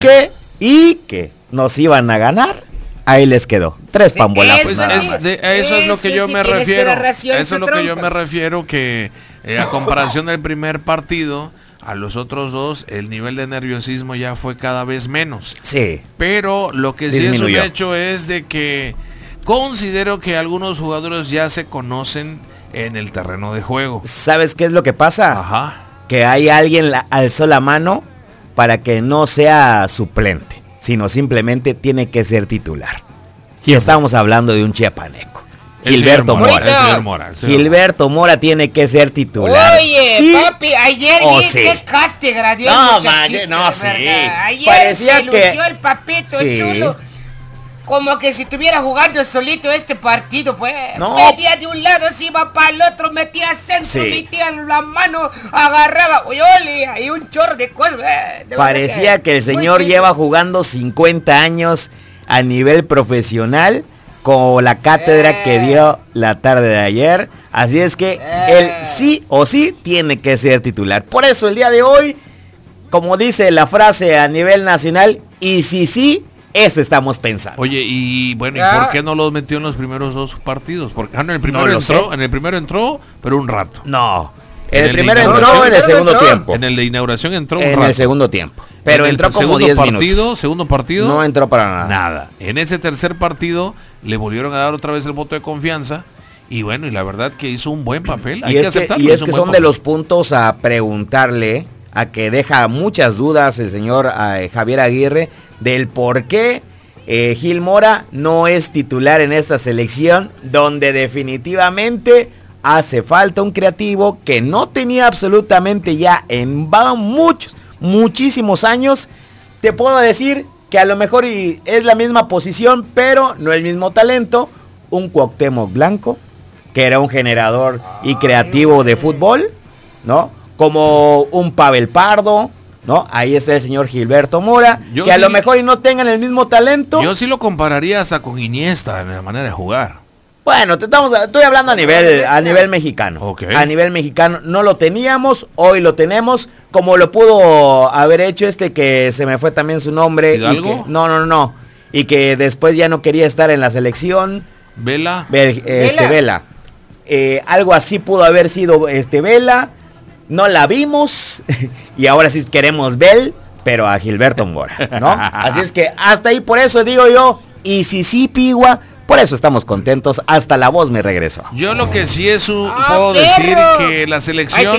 que nos iban a ganar. Ahí les quedó. 3 pambolazos nada más. Eso es lo que yo me refiero. Eso es lo que yo me refiero, que a comparación del primer partido, a los otros dos, el nivel de nerviosismo ya fue cada vez menos. Sí. Pero lo que sí es un hecho es de que considero que algunos jugadores ya se conocen en el terreno de juego. ¿Sabes qué es lo que pasa? Ajá. Que hay alguien alzó la mano para que no sea suplente, sino simplemente tiene que ser titular. Y estamos hablando de un chiapaneco. Gilberto Mora. Gilberto Mora tiene que ser titular. Oye, ¿sí? Papi, ayer vi qué cátedra dio el muchachito. No, sí. Ayer parecía se lució el papito, el chulo. Como que si estuviera jugando solito este partido, pues. No. Metía de un lado, se iba para el otro, metía centro, metía la mano, agarraba. Oye, hay un chorro de cosas. Parecía que el señor lleva jugando 50 años a nivel profesional, con la cátedra que dio la tarde de ayer. Así es que él sí o sí tiene que ser titular. Por eso el día de hoy, como dice la frase a nivel nacional, y sí, eso estamos pensando. Oye, y bueno, ¿y por qué no los metió en los primeros 2 partidos? Porque en el primero entró, pero un rato. No. En el primero entró, en el segundo tiempo. En el de inauguración entró un rato. En el segundo tiempo. Pero entró como 10 minutos. Segundo partido. No entró para nada. En ese tercer partido le volvieron a dar otra vez el voto de confianza. Y bueno, y la verdad que hizo un buen papel. Y es que son de los puntos a preguntarle, a que deja muchas dudas el señor Javier Aguirre, del por qué Gil Mora no es titular en esta selección, donde definitivamente hace falta un creativo que no tenía absolutamente ya en muchísimos años. Te puedo decir que a lo mejor es la misma posición, pero no el mismo talento. Un Cuauhtémoc Blanco, que era un generador y creativo de fútbol, ¿no? Como un Pavel Pardo, ¿no? Ahí está el señor Gilberto Mora, que a lo mejor y no tengan el mismo talento. Yo sí lo compararía hasta con Iniesta en la manera de jugar. Bueno, estoy hablando a nivel mexicano. Okay. A nivel mexicano no lo teníamos, hoy lo tenemos, como lo pudo haber hecho que se me fue también su nombre. ¿Hidalgo? No. Y que después ya no quería estar en la selección. Vela. Vela. Algo así pudo haber sido Vela. No la vimos y ahora sí queremos pero a Gilberto Mora, ¿no? Así es que hasta ahí, por eso digo yo, y sí, Pigua. Por eso estamos contentos, hasta la voz me regresó. Yo lo que sí puedo decir que la selección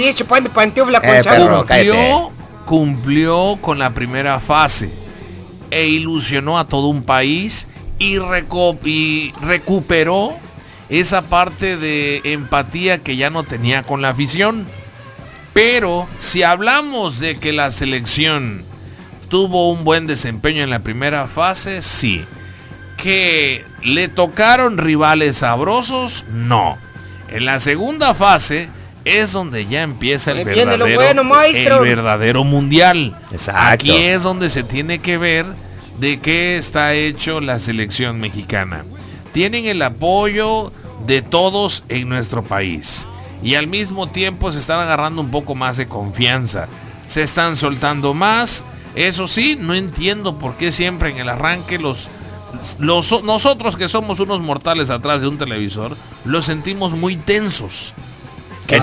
cumplió con la primera fase e ilusionó a todo un país y recuperó esa parte de empatía que ya no tenía con la afición. Pero si hablamos de que la selección tuvo un buen desempeño en la primera fase, sí. Que le tocaron rivales sabrosos, no. En la segunda fase es donde ya empieza el verdadero mundial. Exacto. Aquí es donde se tiene que ver de qué está hecho la selección mexicana. Tienen el apoyo de todos en nuestro país y al mismo tiempo se están agarrando un poco más de confianza. Se están soltando más. Eso sí, no entiendo por qué siempre en el arranque nosotros que somos unos mortales atrás de un televisor, los sentimos muy tensos. Que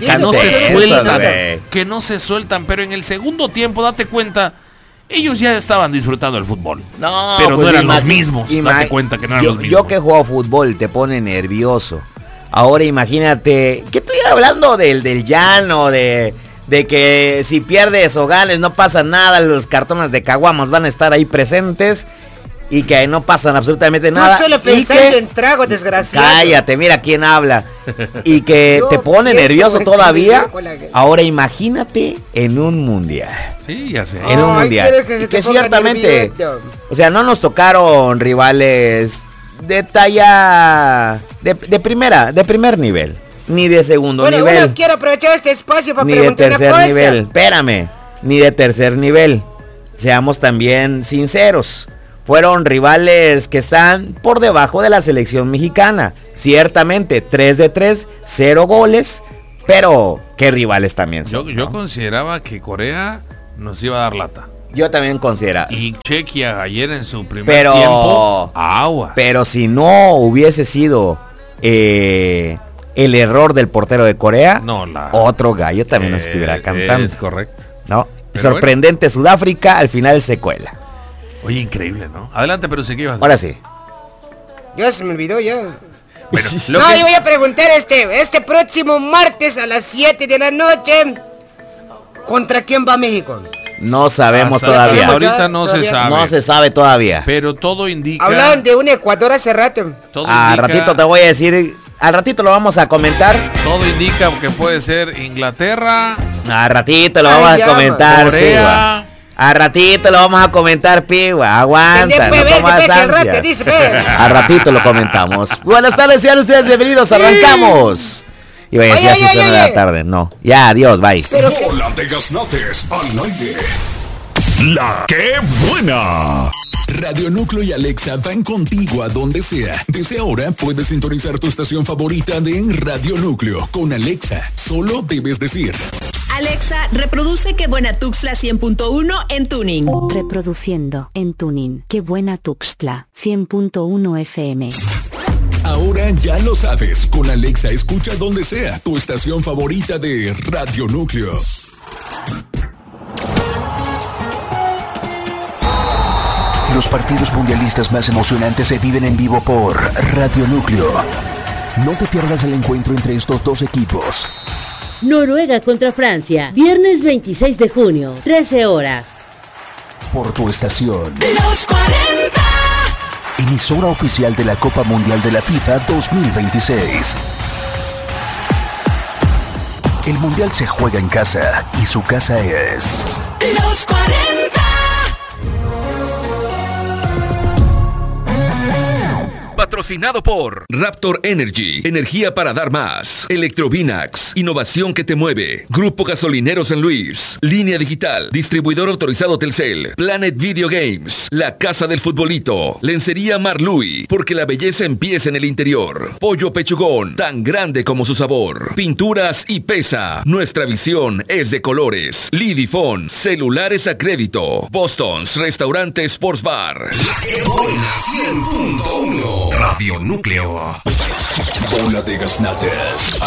no se sueltan, pero en el segundo tiempo, date cuenta, ellos ya estaban disfrutando del fútbol. Pero no eran los mismos. Date cuenta que no eran los mismos. Yo que juego fútbol te pone nervioso. Ahora imagínate, ¿qué estoy hablando del llano, de que si pierdes o ganes no pasa nada, los cartones de caguamas van a estar ahí presentes y que no pasan absolutamente nada. Tú solo pensando en trago, desgraciado. Cállate, mira quién habla. Y que te pone nervioso todavía. Ahora imagínate en un mundial. Sí, ya sé. En un mundial. Y que ciertamente, o sea, no nos tocaron rivales de talla de primer nivel, ni de segundo nivel. Bueno, quiero aprovechar este espacio para preguntar una cosa. Ni de tercer nivel, espérame, ni de tercer nivel. Seamos también sinceros. Fueron rivales que están por debajo de la selección mexicana. Ciertamente, 3 de 3, 0 goles, pero qué rivales también son. Yo consideraba que Corea nos iba a dar lata. Yo también considero. Y Chequia ayer en su primer tiempo, agua. Pero si no hubiese sido el error del portero de Corea, otro gallo también nos estuviera cantando. Es correcto. ¿No? Sorprendente, bueno. Sudáfrica al final se cuela. Oye, increíble, ¿no? Adelante, pero sí que ibas a Ahora sí. Ya se me olvidó ya. Bueno, yo voy a preguntar este próximo martes a las 7 de la noche, ¿contra quién va México? No sabemos todavía. Ahorita no se sabe. No se sabe todavía. Pero todo indica... Hablaban de un Ecuador hace rato. Ratito te voy a decir... Al ratito lo vamos a comentar. Todo indica que puede ser Inglaterra. Al ratito lo vamos a comentar, Corea. Al ratito lo vamos a comentar, Pigua. Aguanta, no tomas ansia. Al ratito lo comentamos. Buenas tardes, sean ustedes bienvenidos. Arrancamos. Y vaya, ya se de la tarde. No. Ya, adiós, bye. Bola de Gaznates al aire. La que buena. Radio Núcleo y Alexa van contigo a donde sea. Desde ahora puedes sintonizar tu estación favorita de Radio Núcleo con Alexa. Solo debes decir: Alexa, reproduce Qué Buena Tuxtla 100.1 en Tuning. Reproduciendo en Tuning Qué Buena Tuxtla 100.1 FM. Ahora ya lo sabes. Con Alexa escucha donde sea tu estación favorita de Radio Núcleo. Los partidos mundialistas más emocionantes se viven en vivo por Radio Núcleo. No te pierdas el encuentro entre estos dos equipos. Noruega contra Francia, viernes 26 de junio, 13 horas. Por tu estación. Los 40. Emisora oficial de la Copa Mundial de la FIFA 2026. El Mundial se juega en casa y su casa es... Los 40. Patrocinado por Raptor Energy, energía para dar más. Electrovinax, innovación que te mueve. Grupo Gasolinero San Luis. Línea Digital, distribuidor autorizado Telcel. Planet Video Games, la casa del futbolito. Lencería Marlui, porque la belleza empieza en el interior. Pollo Pechugón, tan grande como su sabor. Pinturas y Pesa, nuestra visión es de colores. Lidifone, celulares a crédito. Boston's, restaurante Sports Bar. La que buena 100.1 Radio Núcleo. Bola de Gaznates.